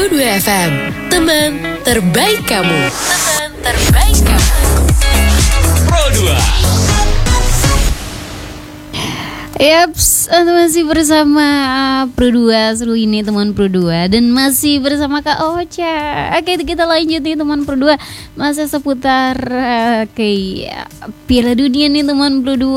Pro2 FM, teman terbaik kamu. Teman terbaik kamu. Pro2. Yaps, masih bersama Pro2 seru ini teman Pro2 dan masih bersama Kak Ocha. Oke, kita lanjut nih teman Pro2, masih seputar Piala Dunia nih teman Pro2.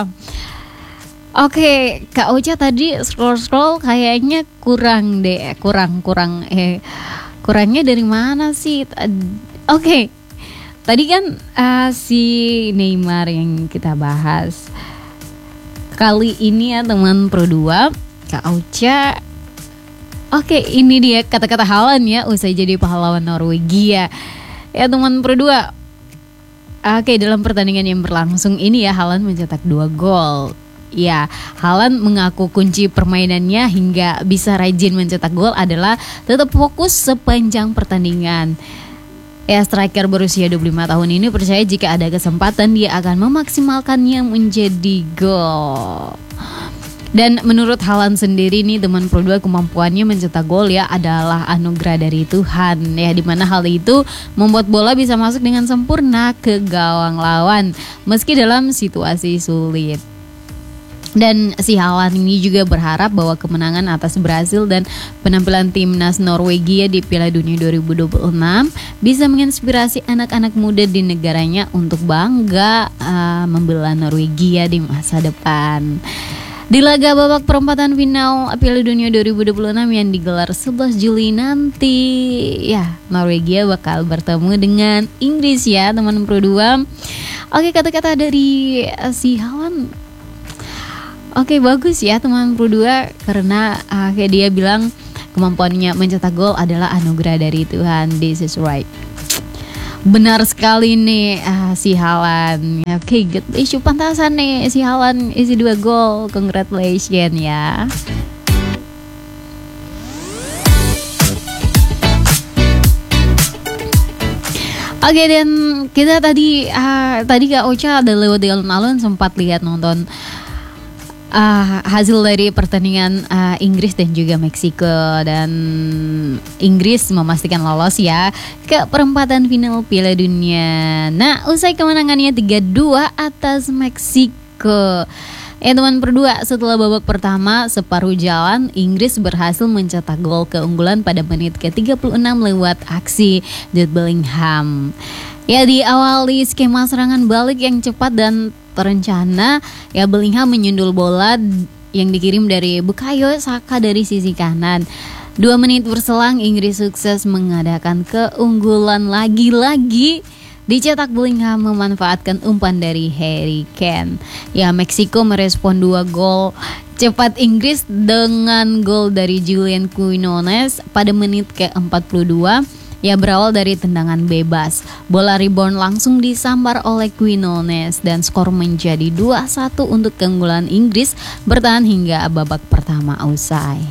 Oke, Kak Ocha tadi scroll kayaknya kurang deh, kurangnya dari mana sih? Oke, tadi kan si Neymar yang kita bahas. Kali ini ya teman Pro2, Kak Ocha. Oke, ini dia kata-kata Haaland ya, usai jadi pahlawan Norwegia. Ya teman Pro2. Oke, dalam pertandingan yang berlangsung ini ya, Haaland mencetak 2 gol. Ya, Haaland mengaku kunci permainannya hingga bisa rajin mencetak gol adalah tetap fokus sepanjang pertandingan. Ya, striker berusia 25 tahun ini percaya jika ada kesempatan dia akan memaksimalkannya menjadi gol. Dan menurut Haaland sendiri nih teman Pro2, kemampuannya mencetak gol ya adalah anugerah dari Tuhan ya, dimana hal itu membuat bola bisa masuk dengan sempurna ke gawang lawan meski dalam situasi sulit. Dan si Haaland ini juga berharap bahwa kemenangan atas Brasil dan penampilan timnas Norwegia di Piala Dunia 2026 bisa menginspirasi anak-anak muda di negaranya untuk bangga membela Norwegia di masa depan. Di laga babak perempatan final Piala Dunia 2026 yang digelar 11 Juli nanti, ya Norwegia bakal bertemu dengan Inggris ya teman Pro2. Oke, kata-kata dari si Haaland. Oke, bagus ya teman Pro2 karena kayak dia bilang kemampuannya mencetak gol adalah anugerah dari Tuhan. This is right. Benar sekali nih si Haaland. Oke, good issue pantasan nih si Haaland isi 2 gol. Congratulations ya. Oke, dan kita tadi Kak Ocha ada lewat di alun-alun sempat lihat nonton hasil dari pertandingan Inggris dan juga Meksiko, dan Inggris memastikan lolos ya ke perempatan final Piala Dunia. Nah, usai kemenangannya 3-2 atas Meksiko. Ya teman Pro2, setelah babak pertama separuh jalan, Inggris berhasil mencetak gol keunggulan pada menit ke-36 lewat aksi Jude Bellingham. Ya, diawali skema serangan balik yang cepat dan terencana, ya Bellingham menyundul bola yang dikirim dari Bukayo Saka dari sisi kanan. 2 menit berselang, Inggris sukses mengadakan keunggulan lagi-lagi. Dicetak Bellingham memanfaatkan umpan dari Harry Kane. Ya, Meksiko merespon 2 gol cepat Inggris dengan gol dari Julian Quinones pada menit ke-42. Ya, berawal dari tendangan bebas. Bola rebound langsung disambar oleh Quinones dan skor menjadi 2-1 untuk keunggulan Inggris bertahan hingga babak pertama usai.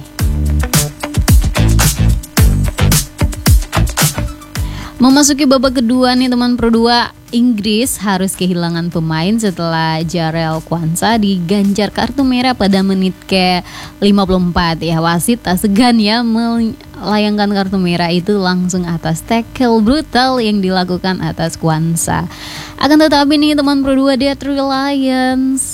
Memasuki babak kedua nih teman Pro2, Inggris harus kehilangan pemain setelah Jarell Quansah diganjar kartu merah pada menit ke-54. Ya, wasit tak segan ya melayangkan kartu merah itu langsung atas tackle brutal yang dilakukan atas Quansah. Akan tetapi nih teman Pro2, Detroit Lions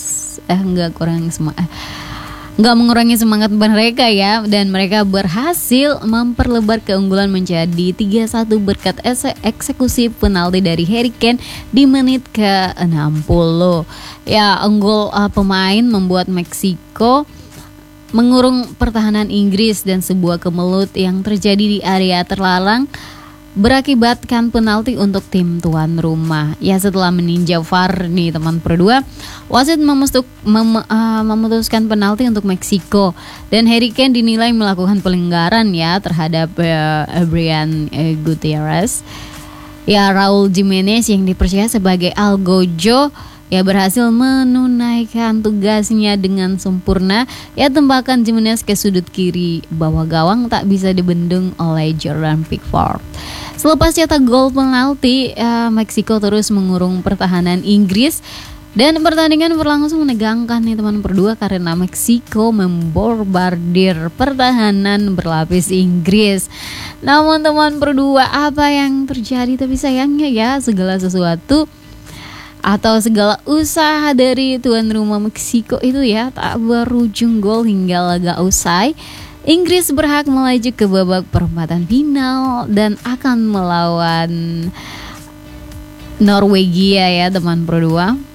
nggak mengurangi semangat mereka ya, dan mereka berhasil memperlebar keunggulan menjadi 3-1 berkat eksekusi penalti dari Harry Kane di menit ke-60. Ya, unggul pemain membuat Meksiko mengurung pertahanan Inggris, dan sebuah kemelut yang terjadi di area terlarang berakibatkan penalti untuk tim tuan rumah. Ya, setelah meninjau VAR nih teman Pro2, wasit memutuskan penalti untuk Meksiko, dan Harry Kane dinilai melakukan pelanggaran ya terhadap Brian Gutierrez. Ya, Raul Jimenez yang dipercaya sebagai Algojo ya berhasil menunaikan tugasnya dengan sempurna. Ya, tembakan Jimenez ke sudut kiri bawah gawang tak bisa dibendung oleh Jordan Pickford. Selepas cetak gol penalti, Meksiko terus mengurung pertahanan Inggris Dan pertandingan berlangsung menegangkan nih teman berdua karena Meksiko membombardir pertahanan berlapis Inggris. Namun teman berdua, apa yang terjadi? Tapi sayangnya ya, segala sesuatu atau segala usaha dari tuan rumah Meksiko itu ya tak berujung gol hingga laga usai. Inggris berhak melaju ke babak perempatan final dan akan melawan Norwegia ya teman berdua.